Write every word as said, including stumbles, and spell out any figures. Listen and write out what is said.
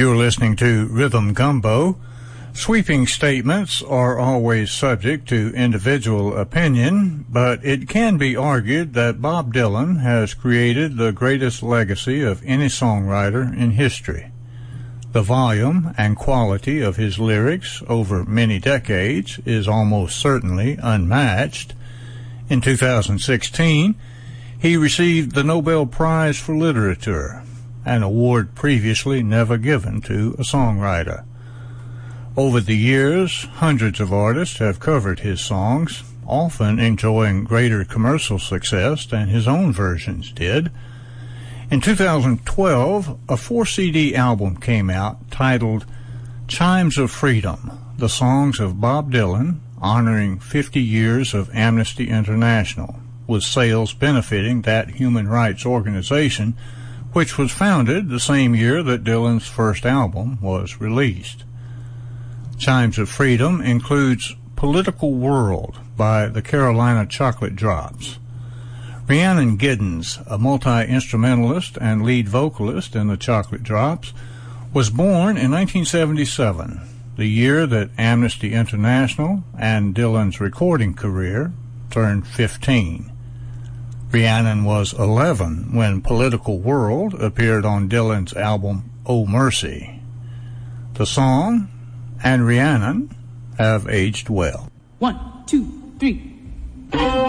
You're listening to Rhythm Gumbo. Sweeping statements are always subject to individual opinion, but it can be argued that Bob Dylan has created the greatest legacy of any songwriter in history. The volume and quality of his lyrics over many decades is almost certainly unmatched. In two thousand sixteen, he received the Nobel Prize for Literature, an award previously never given to a songwriter. Over the years, hundreds of artists have covered his songs, often enjoying greater commercial success than his own versions did. In two thousand twelve, a four-C D album came out titled Chimes of Freedom, the songs of Bob Dylan, honoring fifty years of Amnesty International, with sales benefiting that human rights organization, which was founded the same year that Dylan's first album was released. Chimes of Freedom includes Political World by the Carolina Chocolate Drops. Rhiannon Giddens, a multi-instrumentalist and lead vocalist in the Chocolate Drops, was born in nineteen seventy-seven, the year that Amnesty International and Dylan's recording career turned fifteen. Rhiannon was eleven when Political World appeared on Dylan's album Oh Mercy. The song and Rhiannon have aged well. One, two, three.